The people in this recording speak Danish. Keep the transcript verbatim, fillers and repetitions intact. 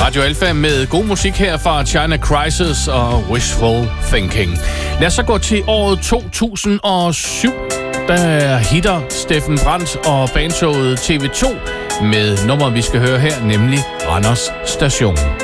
Radio Alpha med god musik her fra China Crisis og Wishful Thinking. Lad os så gå til året to tusind og syv. Der hitter Steffen Brandt og bandshowet T V to med nummeret, vi skal høre her, nemlig Randers Station.